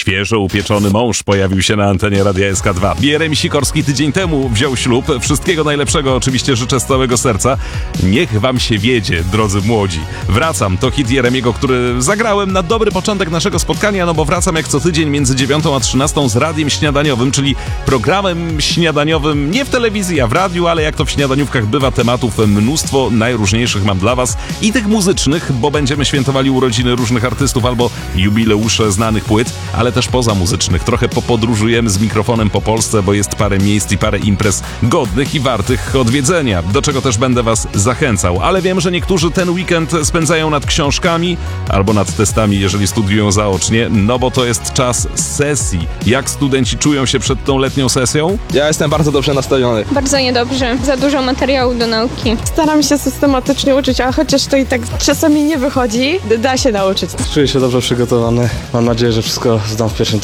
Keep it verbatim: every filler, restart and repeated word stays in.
Świeżo upieczony mąż pojawił się na antenie Radia S K dwa. Jeremi Sikorski tydzień temu wziął ślub. Wszystkiego najlepszego oczywiście życzę z całego serca. Niech wam się wiedzie, drodzy młodzi. Wracam, to hit Jeremiego, który zagrałem na dobry początek naszego spotkania, no bo wracam jak co tydzień między dziewiątą a trzynastą z Radiem Śniadaniowym, czyli programem śniadaniowym nie w telewizji, a w radiu, ale jak to w śniadaniówkach bywa, tematów mnóstwo najróżniejszych mam dla was i tych muzycznych, bo będziemy świętowali urodziny różnych artystów albo jubileusze znanych płyt, ale też pozamuzycznych. Trochę popodróżujemy z mikrofonem po Polsce, bo jest parę miejsc i parę imprez godnych i wartych odwiedzenia, do czego też będę was zachęcał. Ale wiem, że niektórzy ten weekend spędzają nad książkami albo nad testami, jeżeli studiują zaocznie, no bo to jest czas sesji. Jak studenci czują się przed tą letnią sesją? Ja jestem bardzo dobrze nastawiony. Bardzo niedobrze. Za dużo materiału do nauki. Staram się systematycznie uczyć, a chociaż to i tak czasami nie wychodzi, da się nauczyć. Czuję się dobrze przygotowany. Mam nadzieję, że wszystko zdam w pierwszym